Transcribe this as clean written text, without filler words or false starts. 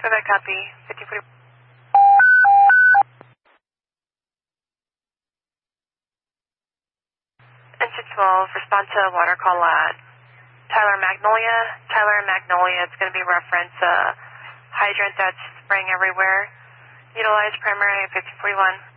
Quebec copy, 1540. Engine 12, respond to a water call at Tyler Magnolia. Tyler and Magnolia, it's going to be reference hydrant that's spraying everywhere. Utilize primary 1541.